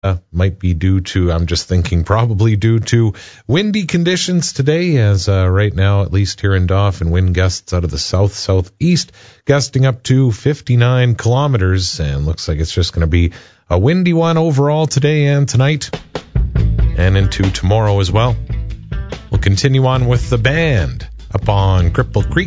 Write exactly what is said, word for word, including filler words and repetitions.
Uh, might be due to, I'm just thinking probably due to windy conditions today, as uh, right now, at least here in Dauphin, wind gusts out of the south-southeast, gusting up to fifty-nine kilometers, and looks like it's just going to be a windy one overall today and tonight, and into tomorrow as well. We'll continue on with the band up on Cripple Creek.